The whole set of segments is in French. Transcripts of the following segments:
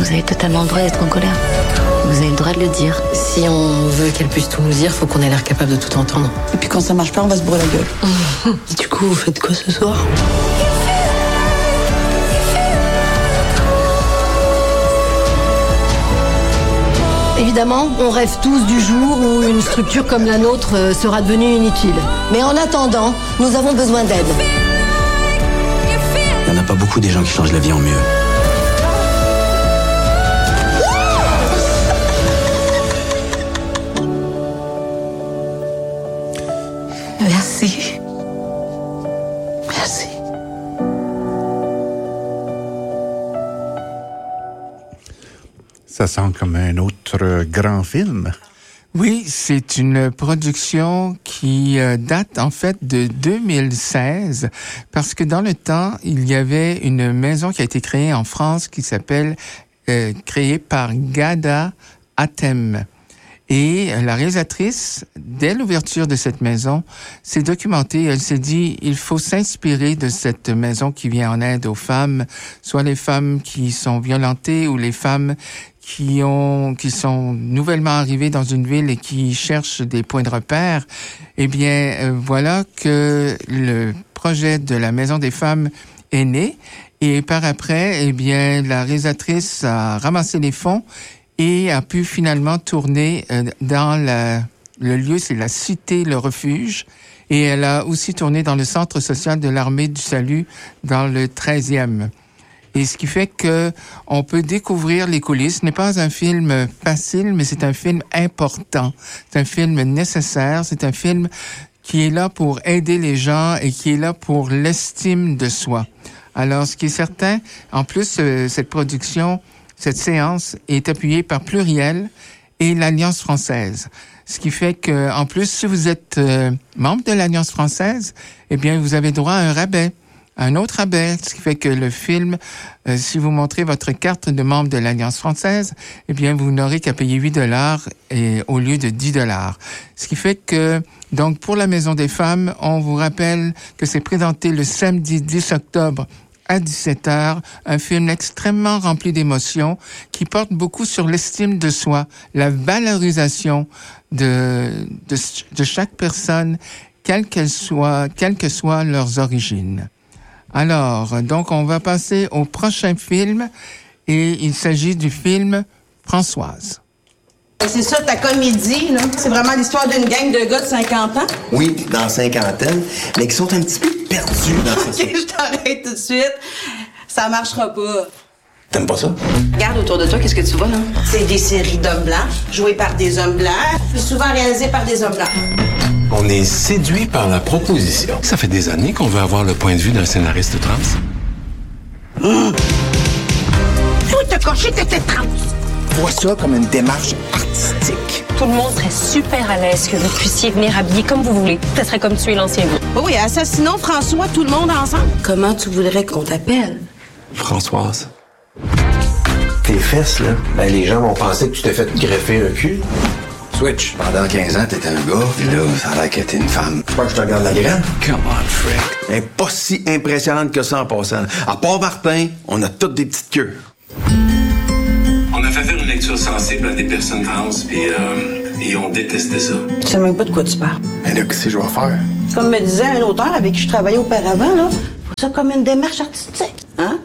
Vous avez totalement le droit d'être en colère. Vous avez le droit de le dire. Si on veut qu'elle puisse tout nous dire, faut qu'on ait l'air capable de tout entendre. Et puis quand ça marche pas, on va se brûler la gueule. Du coup, vous faites quoi ce soir? Évidemment, on rêve tous du jour où une structure comme la nôtre sera devenue inutile. Mais en attendant, nous avons besoin d'aide. Il n'y en a pas beaucoup des gens qui changent la vie en mieux. Merci. Merci. Ça sent comme un autre grand film. Oui, c'est une production qui date en fait de 2016 parce que dans le temps, il y avait une maison qui a été créée en France qui s'appelle créée par Ghada Hatem. Et la réalisatrice, dès l'ouverture de cette maison, s'est documentée. Elle s'est dit, il faut s'inspirer de cette maison qui vient en aide aux femmes, soit les femmes qui sont violentées ou les femmes qui sont nouvellement arrivées dans une ville et qui cherchent des points de repère. Eh bien, voilà que le projet de la Maison des femmes est né. Et par après, eh bien, la réalisatrice a ramassé les fonds et a pu finalement tourner dans le lieu, c'est la Cité Le Refuge. Et elle a aussi tourné dans le Centre social de l'Armée du Salut dans le 13e. Et ce qui fait que on peut découvrir les coulisses. Ce n'est pas un film facile, mais c'est un film important. C'est un film nécessaire. C'est un film qui est là pour aider les gens et qui est là pour l'estime de soi. Alors, ce qui est certain, en plus, cette production, cette séance est appuyée par Pluriel et l'Alliance française. Ce qui fait que, en plus, si vous êtes membre de l'Alliance française, eh bien, vous avez droit à un rabais. Un autre rabais, ce qui fait que le film, si vous montrez votre carte de membre de l'Alliance française, eh bien, vous n'aurez qu'à payer 8$ au lieu de 10$. Ce qui fait que, donc, pour la Maison des femmes, on vous rappelle que c'est présenté le samedi 10 octobre à 17h, un film extrêmement rempli d'émotions qui porte beaucoup sur l'estime de soi, la valorisation de chaque personne, quelle que soient leurs origines. Alors, donc, on va passer au prochain film et il s'agit du film Françoise. C'est ça, ta comédie, là. C'est vraiment l'histoire d'une gang de gars de 50 ans? Oui, dans cinquantaine, mais qui sont un petit peu perdus dans OK, je t'arrête tout de suite. Ça marchera pas. T'aimes pas ça? Regarde autour de toi, qu'est-ce que tu vois, là? C'est des séries d'hommes blancs, jouées par des hommes blancs, puis souvent réalisées par des hommes blancs. On est séduit par la proposition. Ça fait des années qu'on veut avoir le point de vue d'un scénariste trans. Toi, t'as coché, t'étais trans. Vois ça comme une démarche artistique. Tout le monde serait super à l'aise que vous puissiez venir habiller comme vous voulez. Ça serait comme tuer l'ancien vous. Oui, assassinons François, tout le monde ensemble. Comment tu voudrais qu'on t'appelle? Françoise. Tes fesses, là, ben les gens vont penser que tu t'es fait greffer un cul. Switch. Pendant 15 ans, t'étais un gars, puis là, ça a l'air que t'es une femme. Tu crois que je te regarde la graine? Come on, Frick. Elle est pas si impressionnante que ça en passant. À part Martin, on a toutes des petites queues. On a fait faire une lecture sensible à des personnes trans, puis ils ont détesté ça. Tu sais même pas de quoi tu parles. Mais là, qu'est-ce que je vais faire? Comme me disait un auteur avec qui je travaillais auparavant, là, faut ça comme une démarche artistique, hein?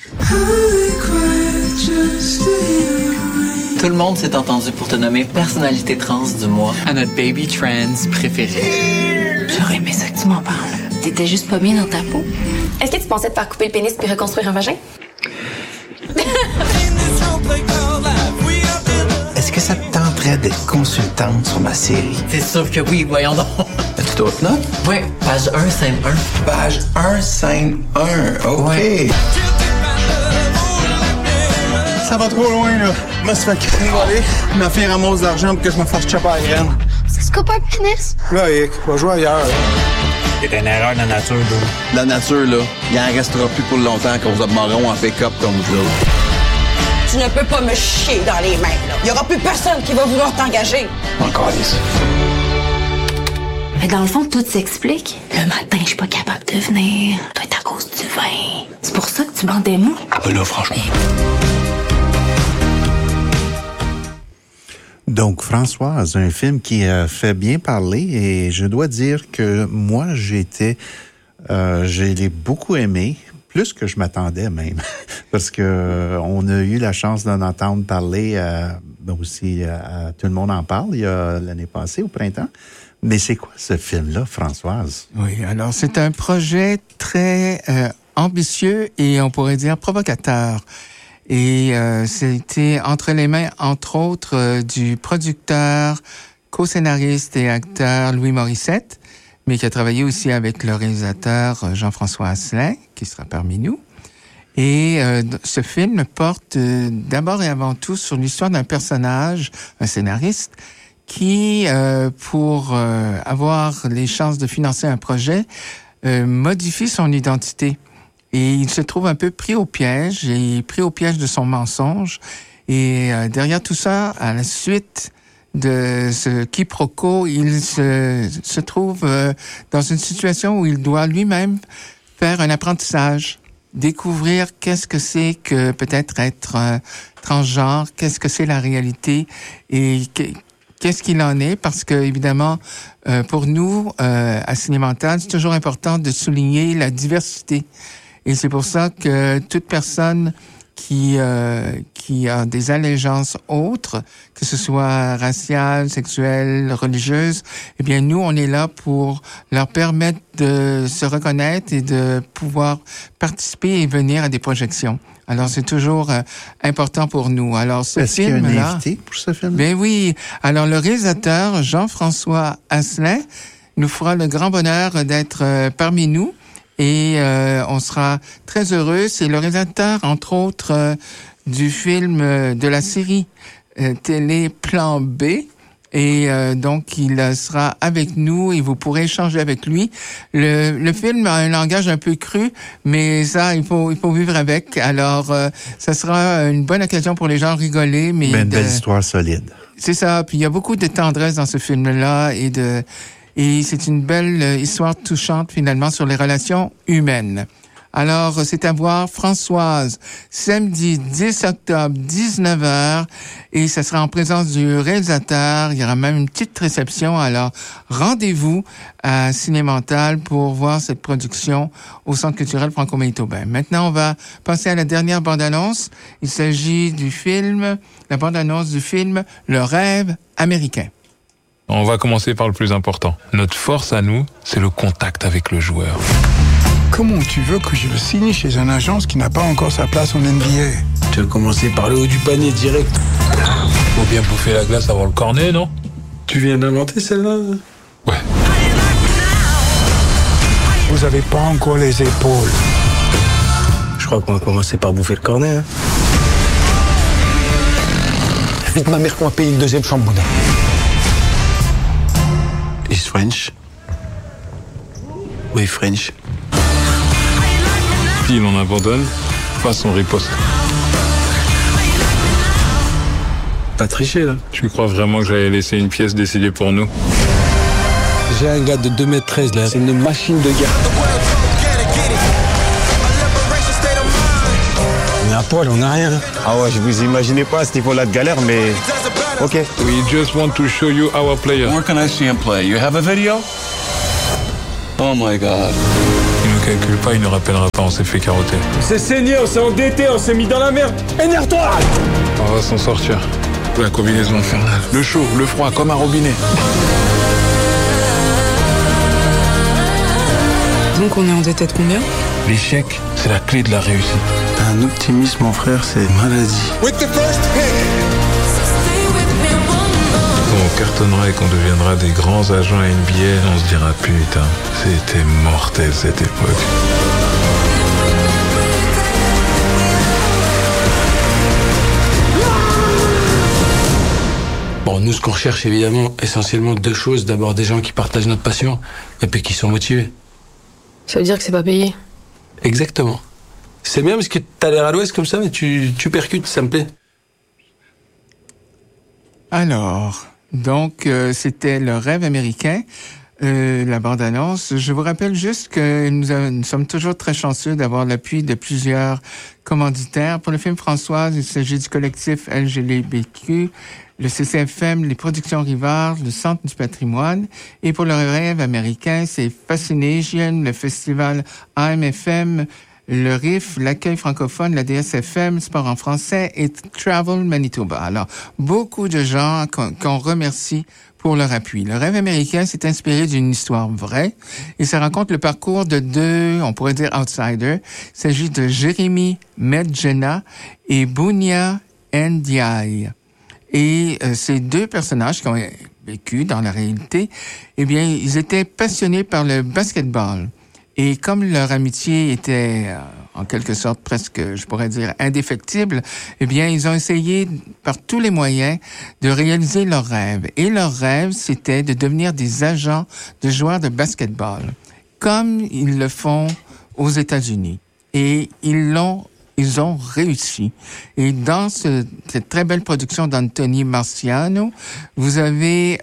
Tout le monde s'est entendu pour te nommer personnalité trans du mois à notre baby trans préféré. J'aurais aimé ça que tu m'en parles. T'étais juste pas bien dans ta peau. Est-ce que tu pensais te faire couper le pénis puis reconstruire un vagin? Est-ce que ça te tenterait d'être consultante sur ma série? C'est sûr que oui, voyons donc. As-tu d'autres notes? Oui, page 1, scène 1. Page 1, scène 1. OK. Ouais. Ça va trop loin, là. Moi, ça fait voler. Ma fille ramasse de l'argent pour que je me fasse chopper à la graine. C'est ce qu'on peut un pénis? Là, Eric, va jouer ailleurs. C'est une erreur de la nature, d'où? La nature, là, il en restera plus pour longtemps qu'on vous marron en pick-up comme vous autres. Tu ne peux pas me chier dans les mains, là. Il y aura plus personne qui va vouloir t'engager. Encore des. Mais dans le fond, tout s'explique. Le matin, je suis pas capable de venir. Ça doit être à cause du vin. C'est pour ça que tu bandais mou. Ah ben là, franchement. Donc, Françoise, un film qui a fait bien parler et je dois dire que moi, je l'ai beaucoup aimé, plus que je m'attendais même, parce que on a eu la chance d'en entendre parler aussi, tout le monde en parle, il y a l'année passée, au printemps. Mais c'est quoi ce film-là, Françoise? Oui, alors c'est un projet très ambitieux et on pourrait dire provocateur. Et c'était entre les mains, entre autres, du producteur, co-scénariste et acteur Louis Morissette, mais qui a travaillé aussi avec le réalisateur Jean-François Asselin, qui sera parmi nous. Et ce film porte d'abord et avant tout sur l'histoire d'un personnage, un scénariste, qui, pour avoir les chances de financer un projet, modifie son identité. Et il se trouve un peu pris au piège de son mensonge. Et derrière tout ça, à la suite de ce quiproquo, il se trouve dans une situation où il doit lui-même faire un apprentissage, découvrir qu'est-ce que c'est que peut-être être transgenre, qu'est-ce que c'est la réalité et qu'est-ce qu'il en est, parce que évidemment, pour nous, à Cinémental, c'est toujours important de souligner la diversité. Et c'est pour ça que toute personne qui a des allégeances autres, que ce soit raciales, sexuelles, religieuses, eh bien, nous, on est là pour leur permettre de se reconnaître et de pouvoir participer et venir à des projections. Alors, c'est toujours important pour nous. Alors, ce film-là... Est-ce qu'il y a un invité pour ce film? Ben oui. Alors, le réalisateur, Jean-François Asselin, nous fera le grand bonheur d'être parmi nous. Et on sera très heureux. C'est le réalisateur, entre autres, du film de la série télé Plan B. Et donc, il sera avec nous et vous pourrez échanger avec lui. Le film a un langage un peu cru, mais ça, il faut vivre avec. Alors, ça sera une bonne occasion pour les gens de rigoler. Mais une belle histoire solide. C'est ça. Puis il y a beaucoup de tendresse dans ce film-là et c'est une belle histoire touchante, finalement, sur les relations humaines. Alors, c'est à voir, Françoise, samedi 10 octobre, 19h, et ça sera en présence du réalisateur. Il y aura même une petite réception. Alors, rendez-vous à Cinémental pour voir cette production au Centre culturel Franco-Manitobain. Maintenant, on va passer à la dernière bande-annonce. Il s'agit la bande-annonce du film Le Rêve américain. On va commencer par le plus important. Notre force à nous, c'est le contact avec le joueur. Comment tu veux que je le signe chez une agence qui n'a pas encore sa place en NBA? Tu veux commencer par le haut du panier direct. Faut bien bouffer la glace avant le cornet, non? Tu viens d'inventer celle-là? Ouais. Vous avez pas encore les épaules. Je crois qu'on va commencer par bouffer le cornet, hein. Vite ma mère qu'on va payer une deuxième chambre, boudin. Is French? Oui, French. Puis il en abandonne, face on riposte. Pas triché, là. Tu crois vraiment que j'allais laisser une pièce décidée pour nous? J'ai un gars de 2m13, là. C'est une machine de gars. On est à poil, on n'a rien. Ah ouais, je vous imaginez pas à ce niveau-là de galère, mais... Ok. We just want to show you our player. Where can I see him play? You have a video? Oh my God. Il ne calcule pas, il ne rappellera pas, on s'est fait carotter. On s'est saigné, on s'est endetté, on s'est mis dans la merde. Énerve-toi! On va s'en sortir. La combinaison infernale. Le chaud, le froid, comme un robinet. Donc on est endetté de combien? L'échec, c'est la clé de la réussite. T'as un optimisme, mon frère, c'est maladie. With the first pick. Quand on cartonnera et qu'on deviendra des grands agents NBA, on se dira putain, c'était mortel cette époque. Bon, nous, ce qu'on recherche, évidemment, essentiellement deux choses. D'abord, des gens qui partagent notre passion et puis qui sont motivés. Ça veut dire que c'est pas payé? Exactement. C'est bien parce que t'as l'air à l'ouest comme ça, mais tu percutes, ça me plaît. Alors, donc, c'était Le Rêve américain. la bande-annonce. Je vous rappelle juste que nous sommes toujours très chanceux d'avoir l'appui de plusieurs commanditaires. Pour le film Françoise, il s'agit du collectif LGBTQ, le CCFM, les Productions Rivard, le Centre du patrimoine. Et pour le rêve américain, c'est Fascination, le festival AMFM, le RIF, l'accueil francophone, la DSFM, Sport en français et Travel Manitoba. Alors, beaucoup de gens qu'on remercie pour leur appui. Le rêve américain s'est inspiré d'une histoire vraie et ça raconte le parcours de deux, on pourrait dire outsiders. Il s'agit de Jérémy Medjena et Bounia Ndiaye. Et ces deux personnages qui ont vécu dans la réalité, eh bien, ils étaient passionnés par le basketball. Et comme leur amitié était, en quelque sorte, presque, je pourrais dire, indéfectible, eh bien, ils ont essayé, par tous les moyens, de réaliser leur rêve. Et leur rêve, c'était de devenir des agents de joueurs de basketball, comme ils le font aux États-Unis. Et ils ont réussi. Et dans cette très belle production d'Anthony Marciano, vous avez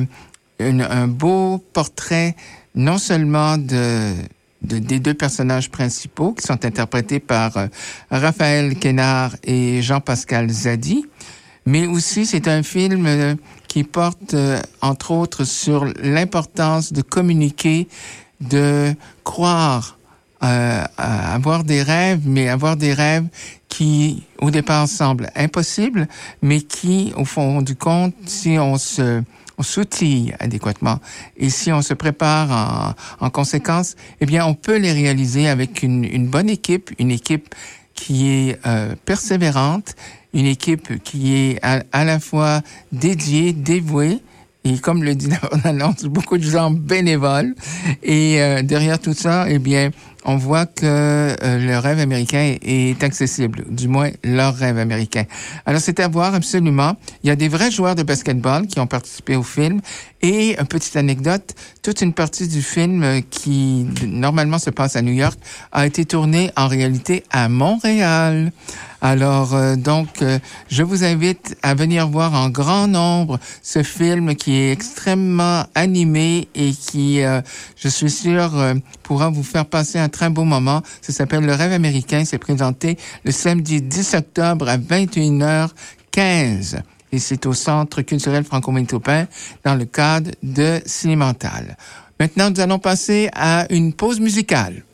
un beau portrait, non seulement des deux personnages principaux qui sont interprétés par Raphaël Quénard et Jean-Pascal Zadi, mais aussi c'est un film qui porte entre autres sur l'importance de communiquer, de croire, avoir des rêves, mais avoir des rêves qui au départ semblent impossibles, mais qui au fond du compte, si on s'outille adéquatement et si on se prépare en conséquence, eh bien, on peut les réaliser avec une bonne équipe, une équipe qui est persévérante, une équipe qui est à la fois dédiée, dévouée, et comme le dit l'annonce, beaucoup de gens bénévoles. Et derrière tout ça, eh bien, on voit que le rêve américain est accessible, du moins leur rêve américain. Alors, c'est à voir absolument. Il y a des vrais joueurs de basketball qui ont participé au film. Et, une petite anecdote, toute une partie du film qui, normalement, se passe à New York, a été tournée en réalité à Montréal. Alors, je vous invite à venir voir en grand nombre ce film qui est extrêmement animé et qui, je suis sûr, pourra vous faire passer un très beau moment. Ça s'appelle Le Rêve américain. C'est présenté le samedi 10 octobre à 21h15. Et c'est au Centre culturel franco-manitobain dans le cadre de Cinémental. Maintenant, nous allons passer à une pause musicale.